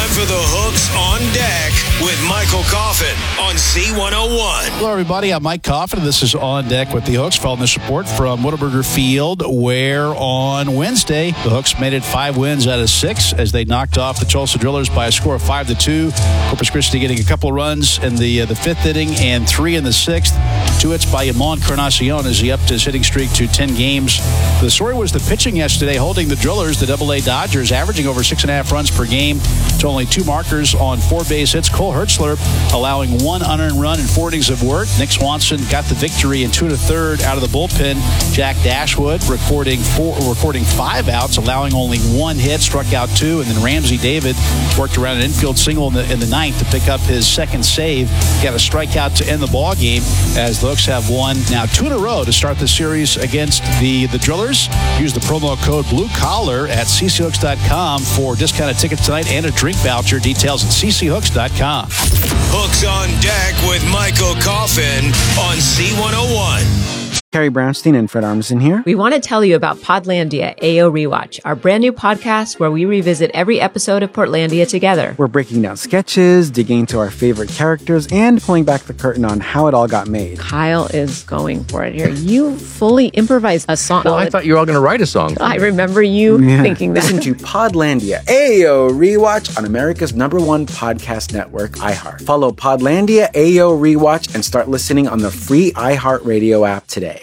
time for the Hooks on Deck with Michael Coffin on Z101. Hello, everybody. I'm Mike Coffin, and this is On Deck with the Hooks. Following this report from Whataburger Field, where on Wednesday, the Hooks made it 5 wins out of 6 as they knocked off the Tulsa Drillers by a score of 5-2. Corpus Christi getting a couple of runs in the 5th inning and 3 in the 6th. 2 hits by Iman Carnacion as he upped his hitting streak to 10 games. The story was the pitching yesterday, holding the Drillers, the AA Dodgers, averaging over 6.5 runs per game to only 2 markers on 4 base hits. Cole Hertzler allowing 1 unearned run in 4 innings of work. Nick Swanson got the victory in 2 1/3 out of the bullpen. Jack Dashwood recording 5 outs, allowing only 1 hit, struck out 2, and then Ramsey David worked around an infield single in the 9th to pick up his 2nd save. Got a strikeout to end the ball game as the Hooks have won now 2 in a row to start the series against the Drillers. Use the promo code Blue Collar at cchooks.com for discounted tickets tonight and a drink voucher. Details at cchooks.com. Hooks on Deck with Michael Coffin on Z101. Carrie Brownstein and Fred Armisen here. We want to tell you about Podlandia AO Rewatch, our brand new podcast where we revisit every episode of Portlandia together. We're breaking down sketches, digging into our favorite characters, and pulling back the curtain on how it all got made. Kyle is going for it here. You fully improvised a song. Well, I thought you were all going to write a song. I remember you thinking that. Listen to Podlandia AO Rewatch on America's #1 podcast network, iHeart. Follow Podlandia AO Rewatch and start listening on the free iHeartRadio app today.